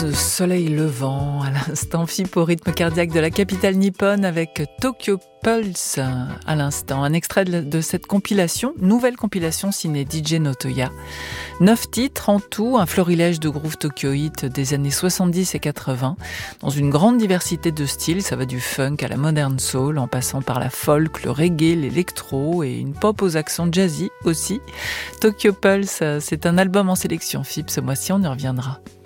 De soleil levant, à l'instant, FIP au rythme cardiaque de la capitale nippone avec Tokyo Pulse à l'instant. Un extrait de cette compilation, nouvelle compilation signée DJ Notoya. 9 titres en tout, un florilège de groove tokyoïte des années 70 et 80, dans une grande diversité de styles. Ça va du funk à la modern soul, en passant par la folk, le reggae, l'électro et une pop aux accents jazzy aussi. Tokyo Pulse, c'est un album en sélection FIP ce mois-ci, on y reviendra.